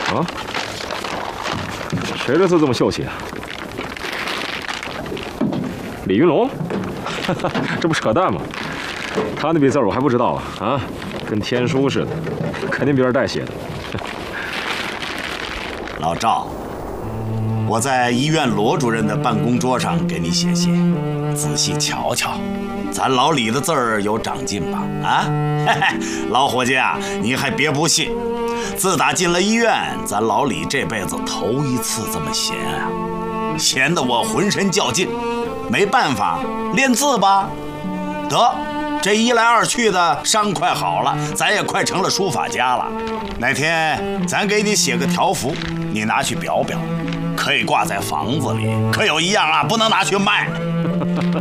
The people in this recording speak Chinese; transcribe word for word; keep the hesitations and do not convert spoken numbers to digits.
啊？谁的字这么秀气啊？李云龙？这不扯淡吗？他那笔字我还不知道啊啊，跟天书似的，肯定别人代写的。 老赵，我在医院罗主任的办公桌上给你写信，仔细瞧瞧，咱老李的字儿有长进吧？啊，嘿嘿，老伙计啊，你还别不信，自打进了医院，咱老李这辈子头一次这么闲啊，闲得我浑身较劲，没办法，练字吧。得，这一来二去的，伤快好了，咱也快成了书法家了。哪天咱给你写个条幅，你拿去裱裱，可以挂在房子里，可有一样啊，不能拿去卖。